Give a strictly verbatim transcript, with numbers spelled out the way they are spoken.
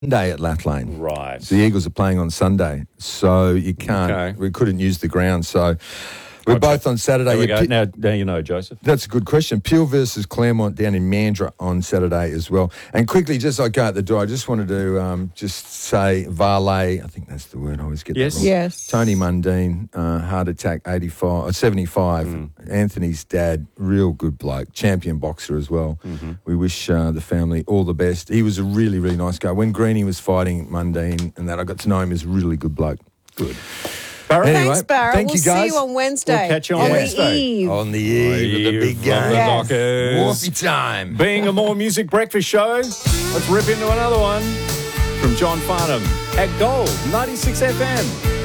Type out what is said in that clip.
Sunday at Lathlane. Right. So the Eagles are playing on Sunday, so you can't. Okay. We couldn't use the ground, so we're Okay. both on Saturday. There we You go. pi- Now, now you know, Joseph. That's a good question. Peel versus Claremont down in Mandurah on Saturday as well. And quickly, just as I go out the door, I just wanted to um, just say Varley. I think that's the word. I always get Yes. that wrong. Yes. Tony Mundine, uh, heart attack, eighty-five, uh, seventy-five. Mm. Anthony's dad, real good bloke, champion boxer as well. Mm-hmm. We wish uh, the family all the best. He was a really, really nice guy. When Greenie was fighting Mundine and that, I got to know him as a really good bloke. Good. Barra? Anyway, Thanks, Barra. thank we'll you, guys. see you on Wednesday. We'll catch you on on Wednesday. the eve. On the eve of the big Eve game. of the Yes. Dockers. Warpy time. Being a more music breakfast show, let's rip into another one from John Farnham at Gold ninety-six F M.